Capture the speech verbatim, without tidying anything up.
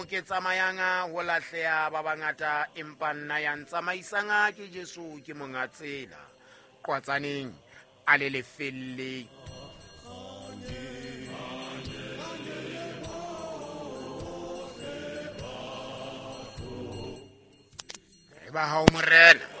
ke tsamayanga ho lahleha ba bangata empa nna ya ntsamaisanga ke Jesu ke monga tsela qwatsaneng a le lefelle ba ha o morena